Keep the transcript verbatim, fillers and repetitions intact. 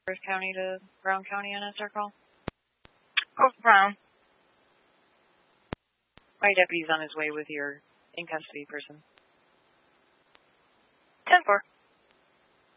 First County to Brown County on S R call. Go for Brown. My deputy's on his way with your in custody person.